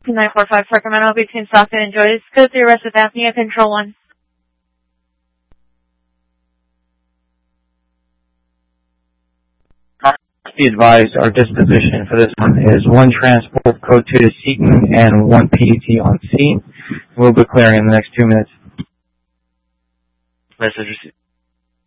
945 Sacramento between Stockton and Joyce. Code 3 arrest with apnea, control 1. Be advised, our disposition for this one is 1 transport, code 2 to Seton, and 1 PDT on scene. We'll be clearing in the next 2 minutes. Message received.